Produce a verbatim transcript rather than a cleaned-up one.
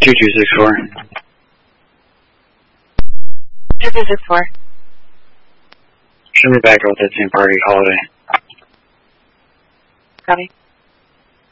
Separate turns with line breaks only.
two two six four.
two two six four.
Show me back out that same party holiday.
Copy.